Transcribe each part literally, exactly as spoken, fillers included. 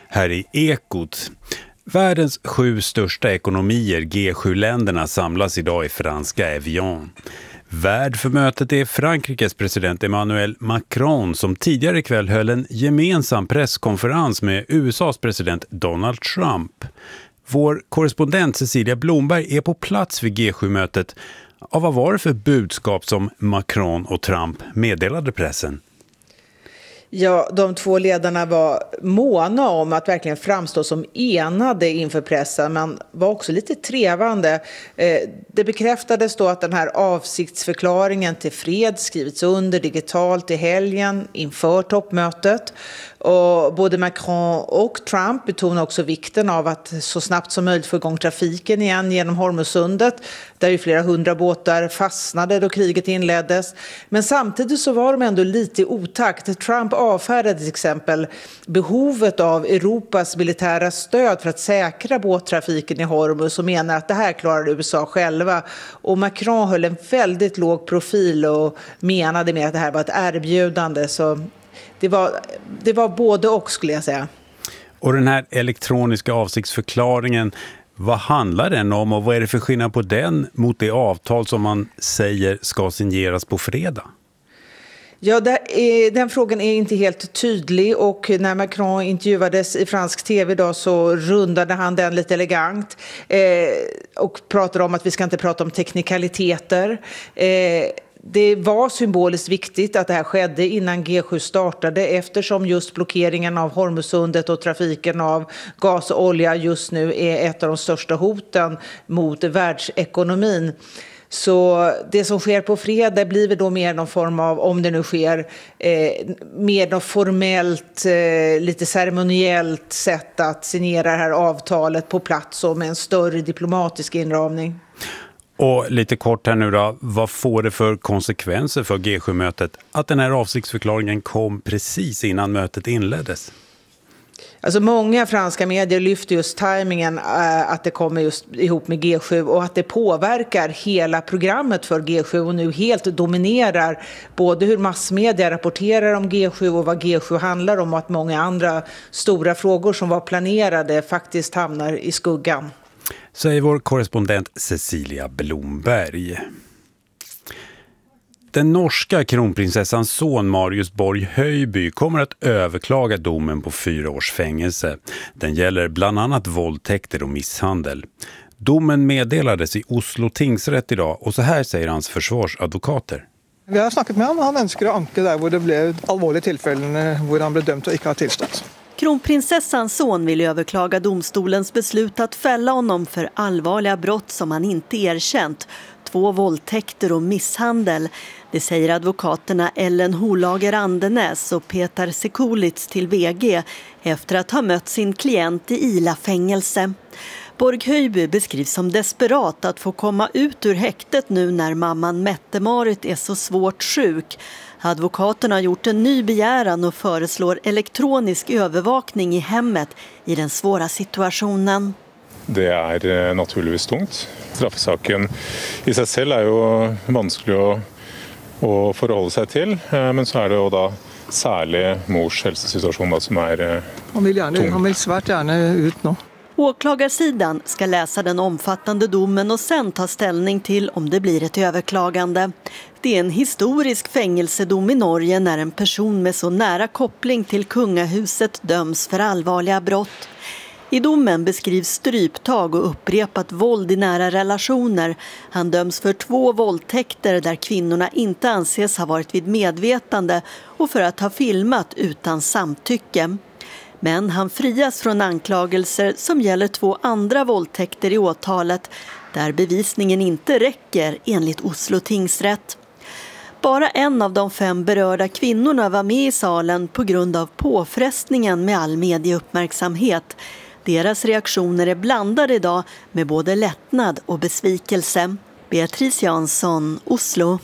här i Ekot. Världens sju största ekonomier, G sju-länderna, samlas idag i franska Evian. Värd för mötet är Frankrikes president Emmanuel Macron som tidigare ikväll höll en gemensam presskonferens med U S A:s president Donald Trump. Vår korrespondent Cecilia Blomberg är på plats vid G sju-mötet. Ja, vad var det för budskap som Macron och Trump meddelade pressen? Ja, de två ledarna var måna om att verkligen framstå som enade inför pressen, men var också lite trevande. Det bekräftades då att den här avsiktsförklaringen till fred skrivits under digitalt i helgen inför toppmötet. Och både Macron och Trump betonar också vikten av att så snabbt som möjligt få igång trafiken igen genom Hormuzsundet, där ju flera hundra båtar fastnade då kriget inleddes. Men samtidigt så var de ändå lite i otakt. Trump avfärdade till exempel behovet av Europas militära stöd för att säkra båttrafiken i Hormuz och menar att det här klarar U S A själva. Och Macron höll en väldigt låg profil och menade med att det här var ett erbjudande, så Det var, det var både och, skulle jag säga. Och den här elektroniska avsiktsförklaringen, vad handlar den om och vad är det för skillnad på den mot det avtal som man säger ska signeras på fredag? Ja, är, den frågan är inte helt tydlig, och när Macron intervjuades i fransk tv idag så rundade han den lite elegant eh, och pratade om att vi ska inte prata om teknikaliteter. Eh, Det var symboliskt viktigt att det här skedde innan G sju startade, eftersom just blockeringen av Hormuzsundet och trafiken av gas och olja just nu är ett av de största hoten mot världsekonomin. Så det som sker på fredag blir då mer någon form av, om det nu sker, eh, mer något formellt, eh, lite ceremoniellt sätt att signera det här avtalet på plats och med en större diplomatisk inramning. Och lite kort här nu då, vad får det för konsekvenser för G sju-mötet att den här avsiktsförklaringen kom precis innan mötet inleddes? Alltså många franska medier lyfter just tajmingen äh, att det kommer just ihop med G sju och att det påverkar hela programmet för G sju och nu helt dominerar både hur massmedia rapporterar om G sju och vad G sju handlar om, och att många andra stora frågor som var planerade faktiskt hamnar i skuggan. Säger vår korrespondent Cecilia Blomberg. Den norska kronprinsessans son Marius Borg Höjby kommer att överklaga domen på fyra års fängelse. Den gäller bland annat våldtäkter och misshandel. Domen meddelades i Oslo tingsrätt idag, och så här säger hans försvarsadvokater. Vi har snackat med honom, han önskar att anka där hvor det blev allvarliga tillfällen hvor han blev dömd och inte har tillstått. Kronprinsessans son vill överklaga domstolens beslut att fälla honom för allvarliga brott som han inte erkänt. Två våldtäkter och misshandel. Det säger advokaterna Ellen Holager Andenäs och Peter Sekulitz till V G efter att ha mött sin klient i Ila fängelse. Borg Höjby beskrivs som desperat att få komma ut ur häktet nu när mamman Mette-Marit är så svårt sjuk. Advokaterna har gjort en ny begäran och föreslår elektronisk övervakning i hemmet i den svåra situationen. Det är naturligtvis tungt. Straffsaken i sig själv är ju vanskelig att, att förhålla sig till, men så är det ju då särskilt mors hälsosituation som är han vill gärna, tung. Han vill svärt gärna ut nu. Åklagarsidan ska läsa den omfattande domen och sen ta ställning till om det blir ett överklagande. Det är en historisk fängelsedom i Norge när en person med så nära koppling till kungahuset döms för allvarliga brott. I domen beskrivs stryptag och upprepat våld i nära relationer. Han döms för två våldtäkter där kvinnorna inte anses ha varit vid medvetande och för att ha filmat utan samtycke. Men han frias från anklagelser som gäller två andra våldtäkter i åtalet där bevisningen inte räcker enligt Oslo tingsrätt. Bara en av de fem berörda kvinnorna var med i salen på grund av påfrestningen med all medieuppmärksamhet. Deras reaktioner är blandade idag med både lättnad och besvikelse. Beatrice Jansson, Oslo.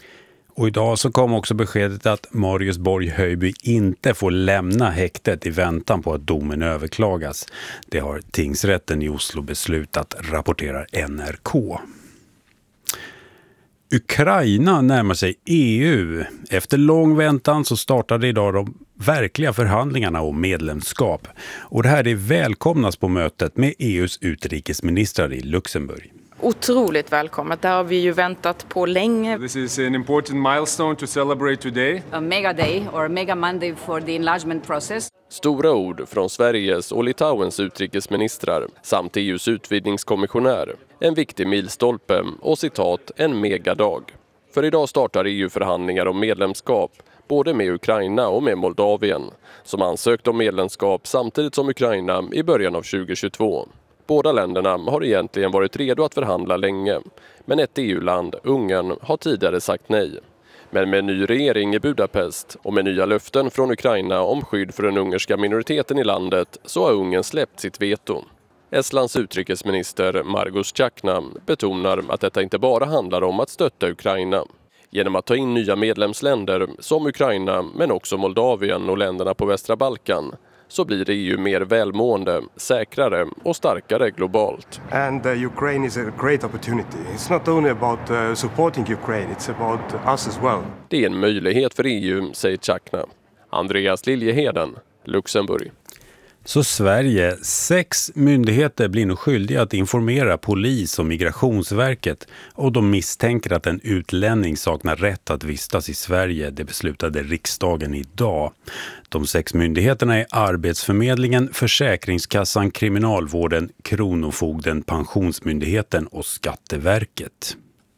Och idag så kom också beskedet att Marius Borg Höjby inte får lämna häktet i väntan på att domen överklagas. Det har tingsrätten i Oslo beslutat, rapporterar N R K. Ukraina närmar sig E U. Efter lång väntan så startade idag de verkliga förhandlingarna om medlemskap. Och det här är välkomnas på mötet med E U:s utrikesministrar i Luxemburg. Otroligt välkommet. Det har vi ju väntat på länge. This is an important milestone to celebrate today. A mega day or a mega Monday for the enlargement process. Stora ord från Sveriges och Litauens utrikesministrar samt E U:s utvidgningskommissionär. En viktig milstolpe och citat en megadag. För idag startar E U-förhandlingar om medlemskap både med Ukraina och med Moldavien som ansökt om medlemskap samtidigt som Ukraina i början av tjugohundratjugotvå. Båda länderna har egentligen varit redo att förhandla länge, men ett E U-land, Ungern, har tidigare sagt nej. Men med en ny regering i Budapest och med nya löften från Ukraina om skydd för den ungerska minoriteten i landet så har Ungern släppt sitt veto. Estlands utrikesminister Margus Tjakna betonar att detta inte bara handlar om att stötta Ukraina. Genom att ta in nya medlemsländer som Ukraina men också Moldavien och länderna på västra Balkan så blir E U mer välmående, säkrare och starkare globalt. And uh, Ukraine is a great opportunity. It's not only about uh, supporting Ukraine, it's about us as well. Det är en möjlighet för E U, säger Tjakna. Andreas Liljeheden, Luxemburg. Så Sverige, sex myndigheter blir nu skyldiga att informera polis och Migrationsverket och de misstänker att en utlänning saknar rätt att vistas i Sverige. Det beslutade riksdagen idag. De sex myndigheterna är Arbetsförmedlingen, Försäkringskassan, Kriminalvården, Kronofogden, Pensionsmyndigheten och Skatteverket.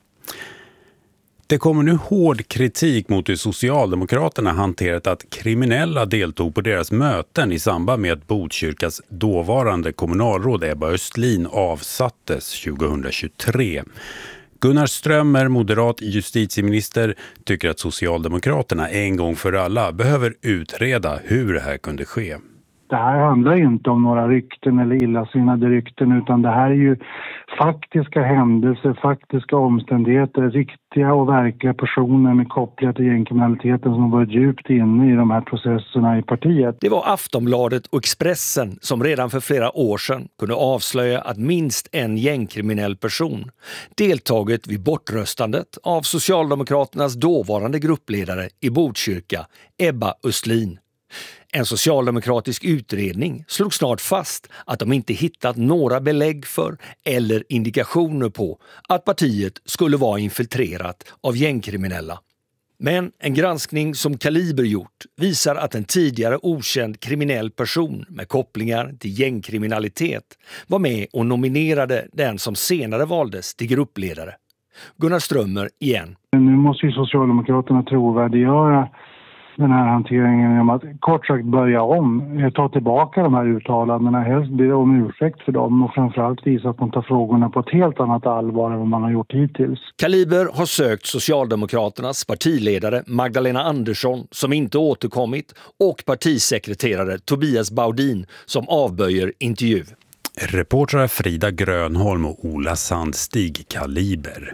Det kommer nu hård kritik mot hur Socialdemokraterna hanterat att kriminella deltog på deras möten i samband med att Botkyrkas dåvarande kommunalråd Ebba Östlin avsattes tjugohundratjugotre. Gunnar Strömmer, moderat justitieminister, tycker att Socialdemokraterna en gång för alla behöver utreda hur det här kunde ske. Det här handlar inte om några rykten eller illasinnade rykten utan det här är ju faktiska händelser, faktiska omständigheter, riktiga och verkliga personer med kopplingar till gängkriminaliteten som varit djupt inne i de här processerna i partiet. Det var Aftonbladet och Expressen som redan för flera år sedan kunde avslöja att minst en gängkriminell person deltagit vid bortröstandet av Socialdemokraternas dåvarande gruppledare i Botkyrka, Ebba Östlin. En socialdemokratisk utredning slog snart fast att de inte hittat några belägg för eller indikationer på att partiet skulle vara infiltrerat av gängkriminella. Men en granskning som Kaliber gjort visar att en tidigare okänd kriminell person med kopplingar till gängkriminalitet var med och nominerade den som senare valdes till gruppledare. Gunnar Strömmer igen. Nu måste ju Socialdemokraterna trovärdiggöra den här hanteringen genom att kort sagt börja om, ta tillbaka de här uttalandena, helst bli om ursäkt för dem och framförallt visa att man tar frågorna på ett helt annat allvar än vad man har gjort hittills. Kaliber har sökt Socialdemokraternas partiledare Magdalena Andersson som inte återkommit och partisekreterare Tobias Baudin som avböjer intervju. Reportrar Frida Grönholm och Ola Sandstig, Kaliber.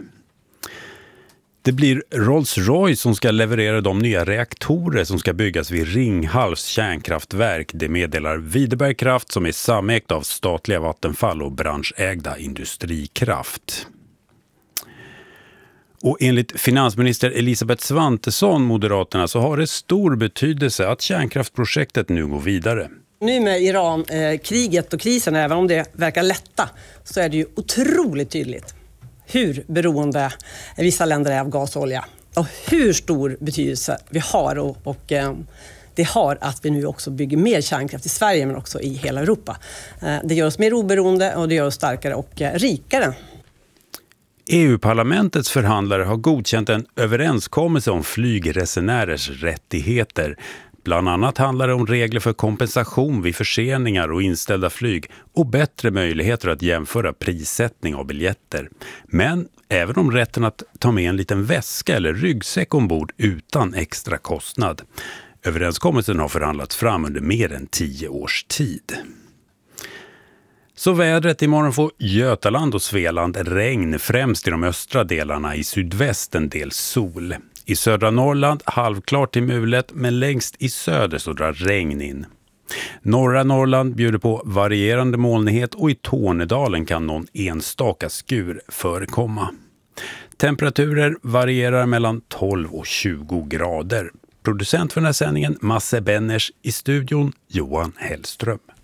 Det blir Rolls-Royce som ska leverera de nya reaktorer som ska byggas vid Ringhals kärnkraftverk. Det meddelar Videberg Kraft som är samägt av statliga Vattenfall och branschägda Industrikraft. Och enligt finansminister Elisabeth Svantesson, Moderaterna, så har det stor betydelse att kärnkraftprojektet nu går vidare. Nu med Iran-kriget och krisen, även om det verkar lätta, så är det ju otroligt tydligt hur beroende vissa länder är av gas och olja och hur stor betydelse vi har och, och eh, det har att vi nu också bygger mer kärnkraft i Sverige men också i hela Europa. Eh, det gör oss mer oberoende och det gör oss starkare och eh, rikare. E U-parlamentets förhandlare har godkänt en överenskommelse om flygresenärers rättigheter. Bland annat handlar det om regler för kompensation vid förseningar och inställda flyg och bättre möjligheter att jämföra prissättning av biljetter. Men även om rätten att ta med en liten väska eller ryggsäck ombord utan extra kostnad. Överenskommelsen har förhandlats fram under mer än tio års tid. Så vädret, imorgon får Götaland och Svealand regn, främst i de östra delarna, i sydvästen del sol. I södra Norrland halvklart till mulet, men längst i söder så drar regn in. Norra Norrland bjuder på varierande molnighet och i Tornedalen kan någon enstaka skur förekomma. Temperaturer varierar mellan tolv och tjugo grader. Producent för den här sändningen Masse Benners, i studion Johan Hellström.